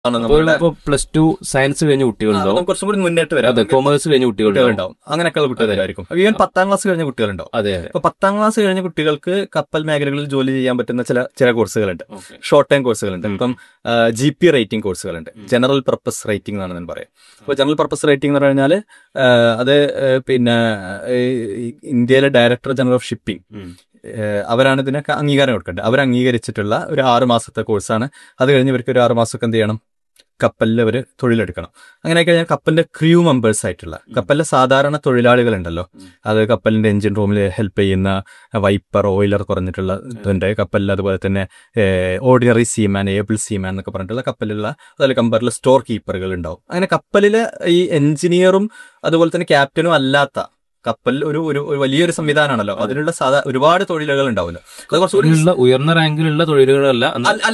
Plus two science കഴിഞ്ഞ കുട്ടികളുണ്ടോ, കുറച്ചും കൂടി മുന്നേറ്റ് വരാം, കൊമേഴ്സ് കഴിഞ്ഞ കുട്ടികളുണ്ടാവും, അങ്ങനെയൊക്കെയുള്ള കുട്ടികളായിരിക്കും. ഈവൻ 10ാം ക്ലാസ് കഴിഞ്ഞ കുട്ടികളുണ്ടാവും. അതെ. അപ്പൊ 10ാം ക്ലാസ് കഴിഞ്ഞ കുട്ടികൾക്ക് കപ്പൽ മേഖലകളിൽ ജോലി ചെയ്യാൻ പറ്റുന്ന ചില കോഴ്സുകളുണ്ട്, ഷോർട്ട് ടൈം കോഴ്സുകളുണ്ട്. ഇപ്പം GP റേറ്റിംഗ് കോഴ്സുകളുണ്ട്, ജനറൽ പർപ്പസ് റേറ്റിംഗ് എന്നാണ് ഞാൻ പറയാം. അപ്പോൾ ജനറൽ പർപ്പസ് റേറ്റിംഗ് എന്ന് പറഞ്ഞാൽ അത് പിന്നെ ഇന്ത്യയിലെ ഡയറക്ടർ ജനറൽ ഓഫ് ഷിപ്പിംഗ് അവരാണ് ഇതിനൊക്കെ അംഗീകാരം കൊടുക്കേണ്ടത്. അവർ അംഗീകരിച്ചിട്ടുള്ള ഒരു 6 മാസത്തെ കോഴ്സാണ്. അത് കഴിഞ്ഞ് ഇവർക്ക് ഒരു 6 മാസമൊക്കെ എന്ത് ചെയ്യണം, കപ്പലിൽ അവർ തൊഴിലെടുക്കണം. അങ്ങനെ കഴിഞ്ഞാൽ കപ്പലിന്റെ ക്രൂ മെമ്പേഴ്സ് ആയിട്ടുള്ള കപ്പലിലെ സാധാരണ തൊഴിലാളികളുണ്ടല്ലോ, അത് കപ്പലിന്റെ എഞ്ചിൻ റൂമിൽ ഹെൽപ്പ് ചെയ്യുന്ന വൈപ്പർ, ഓയിലർ കുറഞ്ഞിട്ടുള്ള ഇതുണ്ട് കപ്പലിൽ. അതുപോലെ തന്നെ ഓർഡിനറി സീമാൻ, ഏബിൾ സീമാൻ എന്നൊക്കെ പറഞ്ഞിട്ടുള്ള കപ്പലിലുള്ള, അതുപോലെ കമ്പറിൽ സ്റ്റോർ കീപ്പറുകൾ ഉണ്ടാവും. അങ്ങനെ കപ്പലിലെ ഈ എഞ്ചിനീയറും അതുപോലെ തന്നെ ക്യാപ്റ്റനും അല്ലാത്ത കപ്പൽ ഒരു വലിയൊരു സംവിധാനമാണല്ലോ, അതിനുള്ള ഒരുപാട് തൊഴിലുകൾ ഉണ്ടാവുമല്ലോ. അത് കുറച്ചുകൂടി ഉയർന്ന റാങ്കിലുള്ള തൊഴിലുകളല്ല.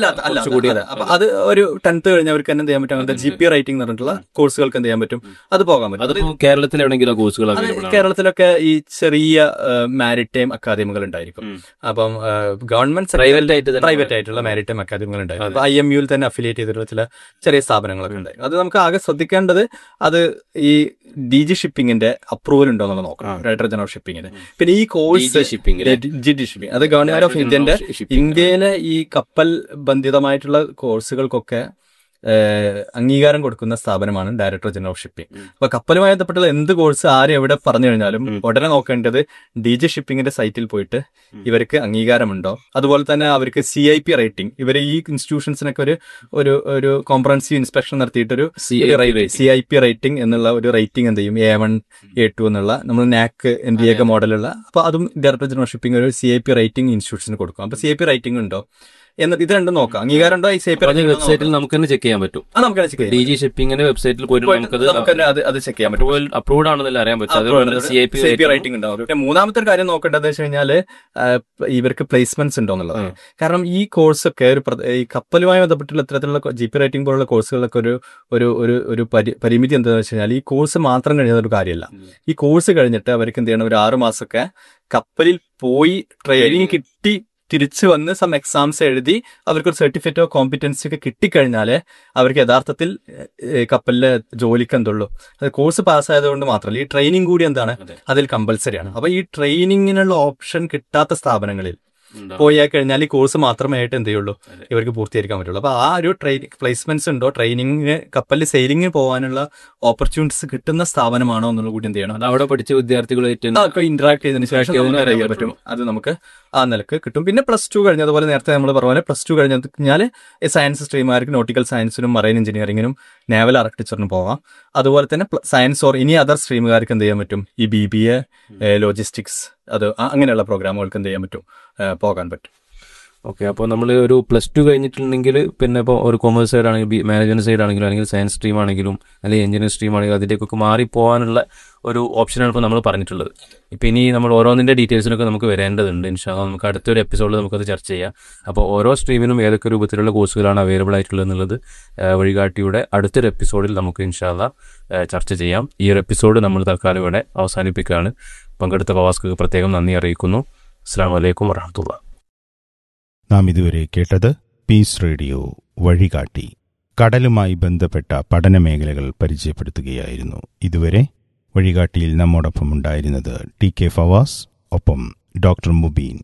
അപ്പൊ അത് ഒരു 10th കഴിഞ്ഞവർക്ക് തന്നെ എന്ത് ചെയ്യാൻ പറ്റും, അങ്ങനത്തെ GP റൈറ്റിംഗ് പറഞ്ഞിട്ടുള്ള കോഴ്സുകൾക്ക് എന്ത് ചെയ്യാൻ പറ്റും, അത് പോകാൻ പറ്റും. അത് കേരളത്തിൽ എവിടെയെങ്കിലും കോഴ്സുകൾ? കേരളത്തിലൊക്കെ ഈ ചെറിയ മാരിടൈം അക്കാദമികൾ ഉണ്ടായിരിക്കും. അപ്പം ഗവൺമെന്റ് പ്രൈവറ്റ് ആയിട്ടുള്ള മാരിടൈം അക്കാദമികൾ ഉണ്ടായിരിക്കും. അപ്പൊ IMU തന്നെ അഫിലിയേറ്റ് ചെയ്തിട്ടുള്ള ചില ചെറിയ സ്ഥാപനങ്ങളൊക്കെ ഉണ്ടായി. അത് നമുക്ക് ആകെ ശ്രദ്ധിക്കേണ്ടത് അത് ഈ DG ഷിപ്പിംഗിന്റെ അപ്രൂവൽ ഉണ്ടോ എന്നുള്ളത് നോക്കണം, ഡയറക്ടർ ജനറൽ ഷിപ്പിംഗിന്റെ. പിന്നെ ഈ കോഴ്സ് GD ഷിപ്പിംഗ് അത് ഗവൺമെന്റ് ഓഫ് ഇന്ത്യയിലെ ഈ കപ്പൽ ബന്ധിതമായിട്ടുള്ള കോഴ്സുകൾക്കൊക്കെ അംഗീകാരം കൊടുക്കുന്ന സ്ഥാപനമാണ് ഡയറക്ടർ ജനറൽ ഓഫ് ഷിപ്പിംഗ്. അപ്പൊ കപ്പലുമായി ബന്ധപ്പെട്ടുള്ള എന്ത് കോഴ്സ് ആരും എവിടെ പറഞ്ഞു കഴിഞ്ഞാലും ഉടനെ നോക്കേണ്ടത് DG ഷിപ്പിംഗിന്റെ സൈറ്റിൽ പോയിട്ട് ഇവർക്ക് അംഗീകാരമുണ്ടോ, അതുപോലെ തന്നെ അവർക്ക് CIP റേറ്റിംഗ്, ഇവർ ഈ ഇൻസ്റ്റിറ്റ്യൂഷൻസിനൊക്കെ ഒരു കോംപ്രഹെൻസീവ് ഇൻസ്പെക്ഷൻ നടത്തിയിട്ടൊരു CIP റേറ്റിംഗ് എന്നുള്ള ഒരു റേറ്റിംഗ് എന്ത് ചെയ്യും, A1 A2 എന്നുള്ള നമ്മൾ NAC NBA മോഡലുള്ള. അപ്പൊ അതും ഡയറക്ടർ ജനറൽ ഷിപ്പിംഗ് ഒരു CIP റേറ്റിംഗ് ഇൻസ്റ്റിറ്റ്യൂഷന് കൊടുക്കും. അപ്പൊ CIP റേറ്റിംഗ് ഉണ്ടോ എന്നിട്ട് ഇത് രണ്ടും നോക്കാം. അംഗീകാരം ഉണ്ടോ ഈ വെബ്സൈറ്റിൽ നമുക്ക് തന്നെ ചെക്ക് ചെയ്യാൻ പറ്റും. DG ഷിപ്പിംഗിന്റെ വെബ്സൈറ്റിൽ അത് ചെക്ക് ചെയ്യാൻ പറ്റും. അപ്രൂവ്ഡ് ആണെന്നല്ല അറിയാൻ പറ്റും. CIP റേറ്റിംഗ് ഉണ്ടാവും. പിന്നെ മൂന്നാമത്തെ ഒരു കാര്യം നോക്കേണ്ടത് വെച്ച് കഴിഞ്ഞാൽ ഇവർക്ക് പ്ലേസ്മെന്റ്സ് ഉണ്ടോ എന്നുള്ളത്. കാരണം ഈ കോഴ്സൊക്കെ ഈ കപ്പലുമായി ബന്ധപ്പെട്ടുള്ള ഇത്തരത്തിലുള്ള GP റേറ്റിംഗ് പോലുള്ള കോഴ്സുകളൊക്കെ ഒരു പരിമിതി എന്താണെന്ന് വെച്ച് കഴിഞ്ഞാൽ ഈ കോഴ്സ് മാത്രം കഴിഞ്ഞ ഒരു കാര്യമല്ല. ഈ കോഴ്സ് കഴിഞ്ഞിട്ട് അവർക്ക് എന്ത് ചെയ്യണം, ഒരു 6 മാസമൊക്കെ കപ്പലിൽ പോയി ട്രെയിനിങ് കിട്ടി തിരിച്ചു വന്ന് സം എക്സാംസ് എഴുതി അവർക്കൊരു സർട്ടിഫിക്കറ്റ് ഓഫ് കോമ്പിറ്റൻസി ഒക്കെ കിട്ടിക്കഴിഞ്ഞാലേ അവർക്ക് യഥാർത്ഥത്തിൽ കപ്പലിലെ ജോലിക്ക് എന്തുള്ളൂ. അത് കോഴ്സ് പാസ്സായതുകൊണ്ട് മാത്രമല്ല, ഈ ട്രെയിനിങ് കൂടി എന്താണ് അതിൽ കമ്പൽസറിയാണ്. അപ്പൊ ഈ ട്രെയിനിങ്ങിനുള്ള ഓപ്ഷൻ കിട്ടാത്ത സ്ഥാപനങ്ങളിൽ പോയി കഴിഞ്ഞാൽ ഈ കോഴ്സ് മാത്രമേ ആയിട്ട് എന്ത് ചെയ്യുള്ളൂ, ഇവർക്ക് പൂർത്തീകരിക്കാൻ പറ്റുള്ളൂ. അപ്പൊ ആ ഒരു പ്ലേസ്മെന്റ്സ് ഉണ്ടോ, ട്രെയിനിങ് കപ്പലിൽ സെയിലിംഗ് പോകാനുള്ള ഓപ്പർച്യൂണിറ്റീസ് കിട്ടുന്ന സ്ഥാപനമാണോ എന്നുള്ള കൂടി എന്ത് ചെയ്യണം. അവിടെ പഠിച്ച വിദ്യാർത്ഥികളായിട്ട് ഇന്ററാക്ട് ചെയ്തതിനു ശേഷം അറിയാൻ പറ്റും. അത് നമുക്ക് ആ നിലക്ക് കിട്ടും. പിന്നെ +2 കഴിഞ്ഞ, അതുപോലെ നേരത്തെ നമ്മൾ പറഞ്ഞ പോലെ +2 കഴിഞ്ഞാൽ സയൻസ് സ്ട്രീമുകാർക്ക് നോട്ടിക്കൽ സയൻസിനും മറൈൻ എഞ്ചിനീയറിംഗിനും നേവൽ ആർക്കിടെക്ചറിനും പോകാം. അതുപോലെ തന്നെ സയൻസ് ഓർ ഇനി അതർ സ്ട്രീമുകാർക്ക് എന്ത് ചെയ്യാൻ പറ്റും, ഈ BBA, ലോജിസ്റ്റിക്സ്, അത് അങ്ങനെയുള്ള പ്രോഗ്രാമുകൾക്ക് എന്ത് ചെയ്യാൻ പറ്റും, പോകാൻ പറ്റും. ഓക്കെ. അപ്പോൾ നമ്മൾ ഒരു +2 കഴിഞ്ഞിട്ടുണ്ടെങ്കിൽ പിന്നെ ഇപ്പോൾ ഒരു കൊമേഴ്സ് സൈഡ് ആണെങ്കിലും മാനേജ്മെന്റ് സൈഡ് ആണെങ്കിലും അല്ലെങ്കിൽ സയൻസ് സ്ട്രീം ആണെങ്കിലും അല്ലെങ്കിൽ എഞ്ചിനീയറിംഗ് സ്ട്രീം ആണെങ്കിലും അതിലേക്കൊക്കെ മാറിപ്പോകാനുള്ള ഒരു ഓപ്ഷനാണ് ഇപ്പോൾ നമ്മൾ പറഞ്ഞിട്ടുള്ളത്. ഇപ്പോൾ ഇനി നമ്മൾ ഓരോന്നിൻ്റെ ഡീറ്റെയിൽസിനൊക്കെ നമുക്ക് വരേണ്ടതുണ്ട്. ഇൻഷാല്ലാ നമുക്ക് അടുത്തൊരു എപ്പിസോഡിൽ നമുക്കത് ചർച്ച ചെയ്യാം. അപ്പോൾ ഓരോ സ്ട്രീമിനും ഏതൊക്കെ രൂപത്തിലുള്ള കോഴ്സുകളാണ് അവൈലബിൾ ആയിട്ടുള്ളത് എന്നുള്ളത് വഴികാട്ടിയുടെ അടുത്തൊരു എപ്പിസോഡിൽ നമുക്ക് ഇൻഷാല്ലാ ചർച്ച ചെയ്യാം. ഈ ഒരു എപ്പിസോഡ് നമ്മൾ തൽക്കാലം ഇവിടെ അവസാനിപ്പിക്കുകയാണ്. പങ്കെടുത്ത പ്രവാസികൾക്ക് പ്രത്യേകം നന്ദി അറിയിക്കുന്നു. അസ്സലാമു അലൈക്കും വറഹ്മത്തുള്ളാഹി. നാം ഇതുവരെ കേട്ടത് പീസ് റേഡിയോ വഴികാട്ടി. കടലുമായി ബന്ധപ്പെട്ട പഠനമേഖലകൾ പരിചയപ്പെടുത്തുകയായിരുന്നു. ഇതുവരെ വഴികാട്ടിയിൽ നമ്മോടൊപ്പം ഉണ്ടായിരുന്നത് TK ഫവാസ്, ഒപ്പം ഡോക്ടർ മുബീൻ.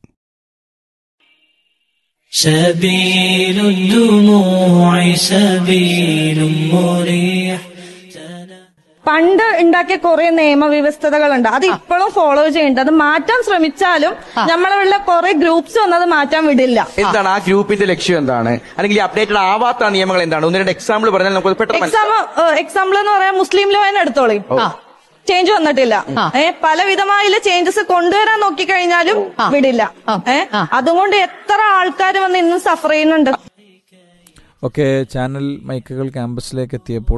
പണ്ട് ഉണ്ടാക്കിയ കുറെ നിയമവ്യവസ്ഥതകളുണ്ട്, അത് ഇപ്പോഴും ഫോളോ ചെയ്യുന്നുണ്ട്. അത് മാറ്റാൻ ശ്രമിച്ചാലും നമ്മളുള്ള കുറെ ഗ്രൂപ്പ്സ് ഒന്നും അത് മാറ്റാൻ വിടില്ല. എന്താണ് ആ ഗ്രൂപ്പിന്റെ ലക്ഷ്യം എന്താണ്, അല്ലെങ്കിൽ അപ്ഡേറ്റഡ് ആവാത്ത നിയമങ്ങൾ എന്താണ്? ഒന്ന് 2 എക്സാമ്പിൾ പറഞ്ഞാൽ നമുക്ക് പെട്ടെന്ന്. എക്സാമ്പിൾ എന്ന് പറയാൻ മുസ്ലിം ലോ തന്നെ എടുത്തോളൂ. ചേഞ്ച് വന്നിട്ടില്ല. പലവിധമായുള്ള ചേഞ്ചസ് കൊണ്ടുവരാൻ നോക്കിക്കഴിഞ്ഞാലും വിടില്ല. അതുകൊണ്ട് എത്ര ആൾക്കാർ വന്ന് ഇന്നും സഫർ ചെയ്യുന്നുണ്ട്. ഓക്കെ, ചാനൽ മൈക്കുകൾ ക്യാമ്പസിലേക്ക് എത്തിയപ്പോൾ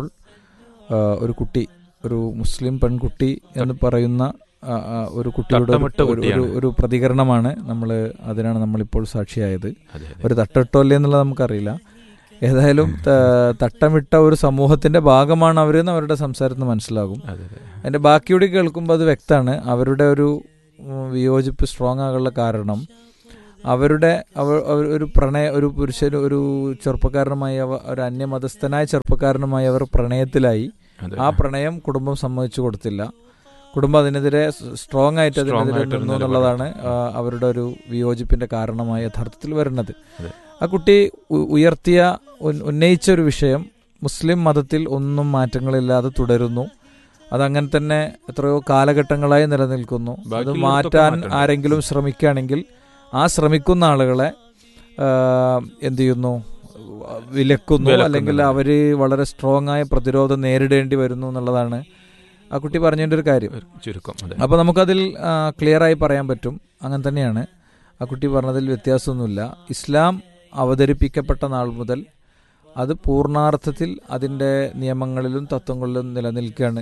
ഒരു മുസ്ലിം പെൺകുട്ടി എന്ന് പറയുന്ന ഒരു കുട്ടിയുടെ ഒരു പ്രതികരണമാണ് അതിനാണ് നമ്മളിപ്പോൾ സാക്ഷിയായത്. ഒരു തട്ടമിട്ടോല്ലേ എന്നുള്ളത് നമുക്കറിയില്ല. ഏതായാലും തട്ടമിട്ട ഒരു സമൂഹത്തിന്റെ ഭാഗമാണ് അവരെന്ന് അവരുടെ സംസാരത്തിൽ മനസ്സിലാകും. അതിന്റെ ബാക്കിയൂടി കേൾക്കുമ്പോൾ അത് വ്യക്തമാണ്. അവരുടെ ഒരു വിയോജിപ്പ് സ്ട്രോങ് ആകാനുള്ള കാരണം അവരുടെ ഒരു ഒരു പുരുഷന് ഒരു ചെറുപ്പക്കാരനുമായി ഒരു അന്യമതസ്ഥനായ ചെറുപ്പക്കാരനുമായി അവർ പ്രണയത്തിലായി. ആ പ്രണയം കുടുംബം സമ്മതിച്ചു കൊടുത്തില്ല. കുടുംബം അതിനെതിരെ സ്ട്രോങ് ആയിട്ട് അതിനെതിരെ നിന്നു എന്നുള്ളതാണ് അവരുടെ ഒരു വിയോജിപ്പിന്റെ കാരണമായി യഥാർത്ഥത്തിൽ വരുന്നത്. ആ കുട്ടി ഉന്നയിച്ച ഒരു വിഷയം മുസ്ലിം മതത്തിൽ ഒന്നും മാറ്റങ്ങളില്ലാതെ തുടരുന്നു, അതങ്ങനെ തന്നെ എത്രയോ കാലഘട്ടങ്ങളായി നിലനിൽക്കുന്നു. അത് മാറ്റാൻ ആരെങ്കിലും ശ്രമിക്കുകയാണെങ്കിൽ ആ ശ്രമിക്കുന്ന ആളുകളെ എന്ത് ചെയ്യുന്നു, വിലക്കുന്നു, അല്ലെങ്കിൽ അവര് വളരെ സ്ട്രോങ് ആയ പ്രതിരോധം നേരിടേണ്ടി വരുന്നു എന്നുള്ളതാണ് ആ കുട്ടി പറഞ്ഞതിൻ്റെ ഒരു കാര്യം. ചുരുക്കം. അപ്പോൾ നമുക്കതിൽ ക്ലിയറായി പറയാൻ പറ്റും, അങ്ങനെ തന്നെയാണ്. ആ കുട്ടി പറഞ്ഞതിൽ വ്യത്യാസമൊന്നുമില്ല. ഇസ്ലാം അവതരിപ്പിക്കപ്പെട്ട നാൾ മുതൽ അത് പൂർണ്ണാർത്ഥത്തിൽ അതിൻ്റെ നിയമങ്ങളിലും തത്വങ്ങളിലും നിലനിൽക്കുകയാണ്.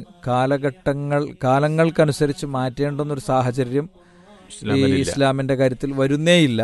കാലങ്ങൾക്കനുസരിച്ച് മാറ്റേണ്ടുന്നൊരു സാഹചര്യം ഈ ഇസ്ലാമിന്റെ കാര്യത്തിൽ വരുന്നേയില്ല.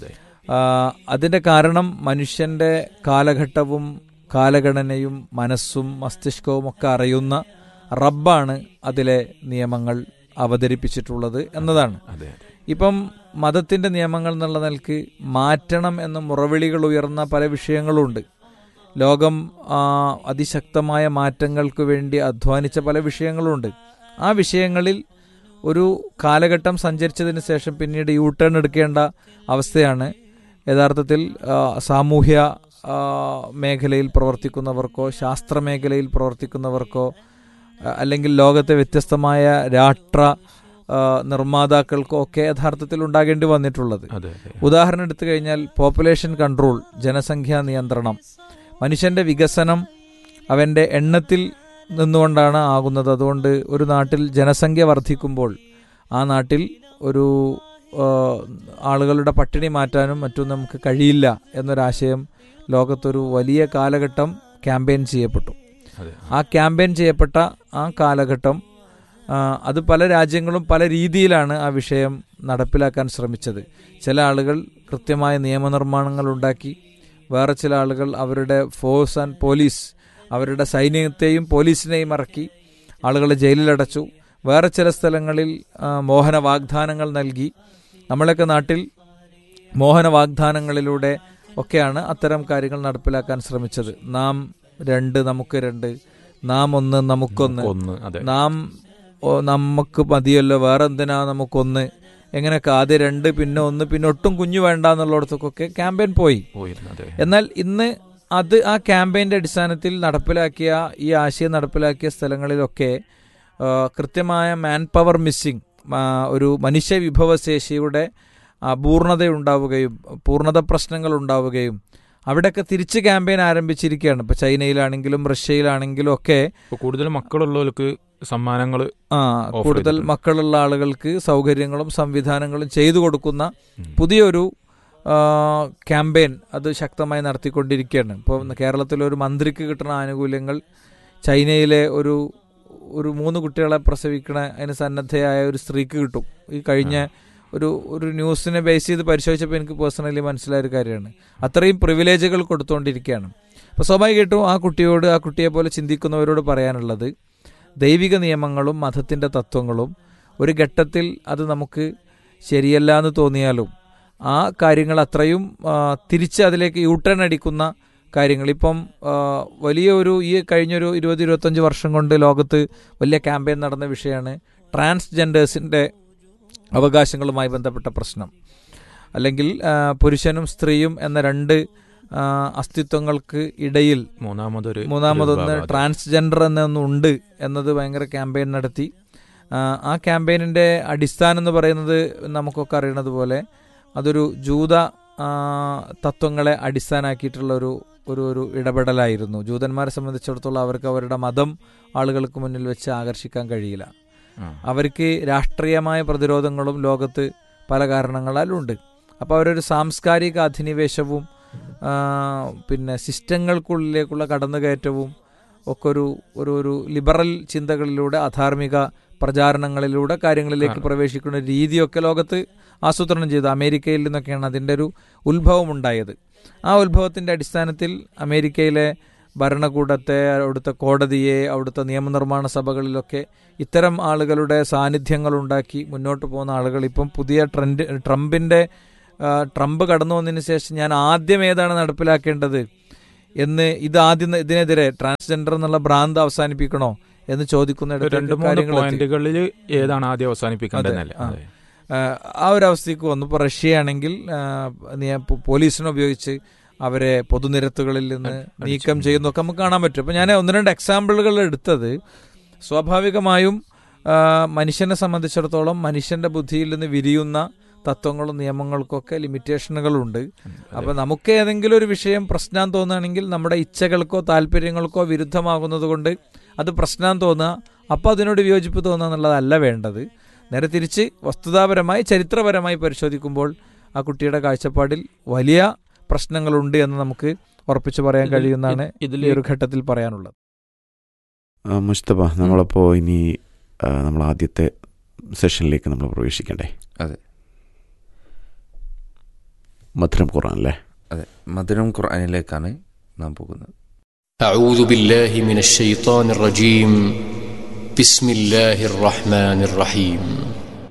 അതിന്റെ കാരണം മനുഷ്യന്റെ കാലഘട്ടവും കാലഗണനയും മനസ്സും മസ്തിഷ്കവും ഒക്കെ അറിയുന്ന റബ്ബാണ് അതിലെ നിയമങ്ങൾ അവതരിപ്പിച്ചിട്ടുള്ളത് എന്നതാണ്. ഇപ്പം മതത്തിന്റെ നിയമങ്ങൾ എന്നുള്ള നിലക്ക് മാറ്റണം എന്ന മുറവിളികൾ ഉയർന്ന പല വിഷയങ്ങളുണ്ട്. ലോകം അതിശക്തമായ മാറ്റങ്ങൾക്ക് വേണ്ടി അധ്വാനിച്ച പല വിഷയങ്ങളുണ്ട്. ആ വിഷയങ്ങളിൽ ഒരു കാലഘട്ടം സഞ്ചരിച്ചതിന് ശേഷം പിന്നീട് യൂ ടേൺ എടുക്കേണ്ട അവസ്ഥയാണ് യഥാർത്ഥത്തിൽ സാമൂഹ്യ മേഖലയിൽ പ്രവർത്തിക്കുന്നവർക്കോ ശാസ്ത്ര മേഖലയിൽ പ്രവർത്തിക്കുന്നവർക്കോ അല്ലെങ്കിൽ ലോകത്തെ വ്യത്യസ്തമായ രാഷ്ട്ര നിർമ്മാതാക്കൾക്കോ ഒക്കെ യഥാർത്ഥത്തിൽ ഉണ്ടാകേണ്ടി വന്നിട്ടുള്ളത്. ഉദാഹരണം എടുത്തു കഴിഞ്ഞാൽ പോപ്പുലേഷൻ കൺട്രോൾ, ജനസംഖ്യാ നിയന്ത്രണം. മനുഷ്യന്റെ വികസനം അവന്റെ എണ്ണത്തിൽ നിന്നുകൊണ്ടാണ് ആകുന്നത്. അതുകൊണ്ട് ഒരു നാട്ടിൽ ജനസംഖ്യ വർദ്ധിക്കുമ്പോൾ ആ നാട്ടിൽ ഒരു ആളുകളുടെ പട്ടിണി മാറ്റാനും മറ്റും നമുക്ക് കഴിയില്ല എന്നൊരാശയം ലോകത്തൊരു വലിയ കാലഘട്ടം ക്യാമ്പയിൻ ചെയ്യപ്പെട്ടു. ആ ക്യാമ്പയിൻ ചെയ്യപ്പെട്ട ആ കാലഘട്ടം അത് പല രാജ്യങ്ങളും പല രീതിയിലാണ് ആ വിഷയം നടപ്പിലാക്കാൻ ശ്രമിച്ചത്. ചില ആളുകൾ കൃത്യമായ നിയമനിർമ്മാണങ്ങൾ ഉണ്ടാക്കി, വേറെ ചില ആളുകൾ അവരുടെ ഫോഴ്സ് ആൻഡ് പോലീസ്, അവരുടെ സൈന്യത്തെയും പോലീസിനെയും ഇറക്കി ആളുകളെ ജയിലിലടച്ചു. വേറെ ചില സ്ഥലങ്ങളിൽ മോഹന വാഗ്ദാനങ്ങൾ നൽകി. നമ്മളൊക്കെ നാട്ടിൽ മോഹന വാഗ്ദാനങ്ങളിലൂടെ ഒക്കെയാണ് അത്തരം കാര്യങ്ങൾ നടപ്പിലാക്കാൻ ശ്രമിച്ചത്. നാം രണ്ട് നമുക്ക് രണ്ട്, നാം ഒന്ന് നമുക്കൊന്ന്, നാം നമുക്ക് മതിയല്ലോ വേറെ എന്തിനാ നമുക്കൊന്ന്, എങ്ങനെയൊക്കെ ആദ്യം രണ്ട് പിന്നെ ഒന്ന് പിന്നെ ഒട്ടും കുഞ്ഞു വേണ്ട എന്നുള്ളിടത്തൊക്കെ ക്യാമ്പയിൻ പോയി. എന്നാൽ ഇന്ന് അത് ആ ക്യാമ്പയിൻ്റെ അടിസ്ഥാനത്തിൽ നടപ്പിലാക്കിയ ഈ ആശയം നടപ്പിലാക്കിയ സ്ഥലങ്ങളിലൊക്കെ കൃത്യമായ മാൻ പവർ മിസ്സിംഗ്, ഒരു മനുഷ്യ വിഭവശേഷിയുടെ അപൂർണതയുണ്ടാവുകയും പൂർണ്ണത പ്രശ്നങ്ങൾ ഉണ്ടാവുകയും അവിടെയൊക്കെ തിരിച്ച് ക്യാമ്പയിൻ ആരംഭിച്ചിരിക്കുകയാണ്. ഇപ്പോൾ ചൈനയിലാണെങ്കിലും റഷ്യയിലാണെങ്കിലും ഒക്കെ കൂടുതൽ മക്കളുള്ളവർക്ക് സമ്മാനങ്ങൾ, കൂടുതൽ മക്കളുള്ള ആളുകൾക്ക് സൗകര്യങ്ങളും സംവിധാനങ്ങളും ചെയ്തു കൊടുക്കുന്ന പുതിയൊരു ക്യാമ്പയിൻ അത് ശക്തമായി നടത്തിക്കൊണ്ടിരിക്കുകയാണ്. ഇപ്പോൾ കേരളത്തിലൊരു മന്ത്രിക്ക് കിട്ടുന്ന ആനുകൂല്യങ്ങൾ ചൈനയിലെ ഒരു 3 കുട്ടികളെ പ്രസവിക്കണ അതിന് സന്നദ്ധയായ ഒരു സ്ത്രീക്ക് കിട്ടും. ഈ കഴിഞ്ഞ ഒരു ന്യൂസിനെ ബേസ് ചെയ്ത് പരിശോധിച്ചപ്പോൾ എനിക്ക് പേഴ്സണലി മനസ്സിലായ ഒരു കാര്യമാണ്. അത്രയും പ്രിവിലേജുകൾ കൊടുത്തുകൊണ്ടിരിക്കുകയാണ്. അപ്പോൾ സ്വാഭാവികമായിട്ടും ആ കുട്ടിയെ പോലെ ചിന്തിക്കുന്നവരോട് പറയാനുള്ളത്, ദൈവിക നിയമങ്ങളും മതത്തിൻ്റെ തത്വങ്ങളും ഒരു ഘട്ടത്തിൽ അത് നമുക്ക് ശരിയല്ല എന്ന് തോന്നിയാലും ആ കാര്യങ്ങൾ അത്രയും തിരിച്ച് അതിലേക്ക് യൂട്ടേൺ അടിക്കുന്ന കാര്യങ്ങൾ ഇപ്പം ഈ കഴിഞ്ഞൊരു 20-25 വർഷം കൊണ്ട് ലോകത്ത് വലിയ ക്യാമ്പയിൻ നടന്ന വിഷയമാണ് ട്രാൻസ്ജെൻഡേഴ്സിൻ്റെ അവകാശങ്ങളുമായി ബന്ധപ്പെട്ട പ്രശ്നം. അല്ലെങ്കിൽ പുരുഷനും സ്ത്രീയും എന്ന 2 അസ്തിത്വങ്ങൾക്ക് ഇടയിൽ മൂന്നാമതൊന്ന് ട്രാൻസ്ജെൻഡർ എന്നൊന്നുണ്ട് എന്നത് ഭയങ്കര ക്യാമ്പയിൻ നടത്തി. ആ ക്യാമ്പയിനിൻ്റെ അടിസ്ഥാനം എന്ന് പറയുന്നത് നമുക്കൊക്കെ അറിയണത് പോലെ അതൊരു ജൂത തത്വങ്ങളെ അടിസ്ഥാനാക്കിയിട്ടുള്ള ഒരു ഇടപെടലായിരുന്നു. ജൂതന്മാരെ സംബന്ധിച്ചിടത്തോളം അവർക്ക് അവരുടെ മതം ആളുകൾക്ക് മുന്നിൽ വെച്ച് ആകർഷിക്കാൻ കഴിയില്ല. അവർക്ക് രാഷ്ട്രീയമായ പ്രതിരോധങ്ങളും ലോകത്ത് പല കാരണങ്ങളാലുണ്ട്. അപ്പോൾ അവരൊരു സാംസ്കാരിക അധിനിവേശവും പിന്നെ സിസ്റ്റങ്ങൾക്കുള്ളിലേക്കുള്ള കടന്നുകയറ്റവും ഒക്കെ ഒരു ലിബറൽ ചിന്തകളിലൂടെ അധാർമിക പ്രചാരണങ്ങളിലൂടെ കാര്യങ്ങളിലേക്ക് പ്രവേശിക്കുന്ന രീതിയൊക്കെ ലോകത്ത് ആസൂത്രണം ചെയ്തു. അമേരിക്കയിൽ നിന്നൊക്കെയാണ് അതിൻ്റെ ഒരു ഉത്ഭവം ഉണ്ടായത്. ആ ഉത്ഭവത്തിൻ്റെ അടിസ്ഥാനത്തിൽ അമേരിക്കയിലെ ഭരണകൂടത്തെ, അവിടുത്തെ കോടതിയെ, അവിടുത്തെ നിയമനിർമ്മാണ സഭകളിലൊക്കെ ഇത്തരം ആളുകളുടെ സാന്നിധ്യങ്ങളുണ്ടാക്കി മുന്നോട്ട് പോകുന്ന ആളുകൾ ഇപ്പം പുതിയ ട്രംപിൻ്റെ ട്രംപ് കടന്നു വന്നതിന് ശേഷം ഞാൻ ആദ്യം ഏതാണ് നടപ്പിലാക്കേണ്ടത് എന്ന് ഇതിനെതിരെ ട്രാൻസ്ജെൻഡർ എന്നുള്ള ഭ്രാന്ത് അവസാനിപ്പിക്കണോ എന്ന് ചോദിക്കുന്നിടത്ത് 2-3 പോയിന്റുകളിൽ ഏതാണ് ആദ്യം അവസാനിപ്പിക്കേണ്ടത് ആ ഒരു അവസ്ഥയ്ക്ക് വന്നു. ഇപ്പോൾ റഷ്യയാണെങ്കിൽ പോലീസിനെ ഉപയോഗിച്ച് അവരെ പൊതുനിരത്തുകളിൽ നിന്ന് നീക്കം ചെയ്യുന്നതൊക്കെ നമുക്ക് കാണാൻ പറ്റും. അപ്പോൾ ഞാൻ 1-2 എക്സാമ്പിളുകൾ എടുത്തത് സ്വാഭാവികമായും മനുഷ്യനെ സംബന്ധിച്ചിടത്തോളം മനുഷ്യന്റെ ബുദ്ധിയിൽ നിന്ന് വിരിയുന്ന തത്വങ്ങളും നിയമങ്ങൾക്കൊക്കെ ലിമിറ്റേഷനുകളുണ്ട്. അപ്പോൾ നമുക്ക് ഏതെങ്കിലും ഒരു വിഷയം പ്രശ്നം തോന്നുകയാണെങ്കിൽ നമ്മുടെ ഇച്ഛകൾക്കോ താല്പര്യങ്ങൾക്കോ വിരുദ്ധമാകുന്നത് കൊണ്ട് അത് പ്രശ്നം തോന്നുക, അപ്പോൾ അതിനോട് വിയോജിപ്പ് തോന്നുക എന്നുള്ളതല്ല വേണ്ടത്. നേരെ തിരിച്ച് വസ്തുതാപരമായി ചരിത്രപരമായി പരിശോധിക്കുമ്പോൾ ആ കുട്ടിയുടെ കാഴ്ചപ്പാടിൽ വലിയ പ്രശ്നങ്ങളുണ്ട് എന്ന് നമുക്ക് ഉറപ്പിച്ചു പറയാൻ കഴിയുന്നതാണ് ഈ ഒരു ഘട്ടത്തിൽ പറയാനുള്ളത്. മുസ്തഫ, നമ്മളപ്പോൾ ഇനി നമ്മൾ ആദ്യത്തെ സെഷനിലേക്ക് നമ്മൾ പ്രവേശിക്കണ്ടേ? അതെ, മധുരം ഖുർആൻ അല്ലേ? അതെ, മധുരം ഖുർആനിലേക്കാണ് നാം പോകുന്നത്. أعوذ بالله من الشيطان الرجيم بسم الله الرحمن الرحيم